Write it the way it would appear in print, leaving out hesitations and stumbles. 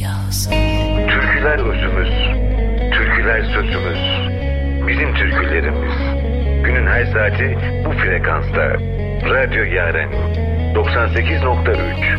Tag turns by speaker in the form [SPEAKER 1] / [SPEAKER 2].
[SPEAKER 1] Türküler özümüz, türküler sözümüz, bizim türkülerimiz. Günün her saati bu frekansta. Radyo Yaren 98.3